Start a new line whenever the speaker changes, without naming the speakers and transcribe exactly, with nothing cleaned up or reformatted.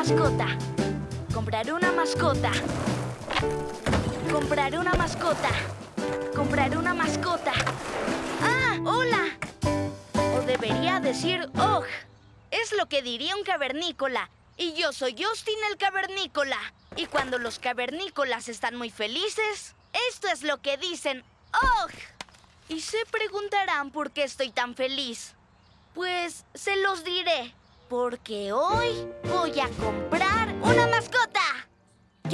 mascota. Compraré una mascota. Compraré una mascota. Compraré una mascota. ¡Ah! ¡Hola! O debería decir ¡oh! Es lo que diría un cavernícola. Y yo soy Justin el cavernícola. Y cuando los cavernícolas están muy felices, esto es lo que dicen ¡oh! Y se preguntarán por qué estoy tan feliz. Pues se los diré. Porque hoy voy a comprar una mascota.